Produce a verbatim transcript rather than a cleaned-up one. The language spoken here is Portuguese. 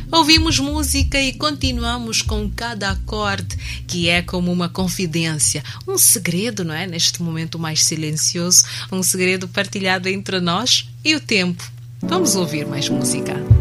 Ouvimos música e continuamos com cada acorde, que é como uma confidência, um segredo, não é? Neste momento mais silencioso, um segredo partilhado entre nós e o tempo. Vamos ouvir mais música.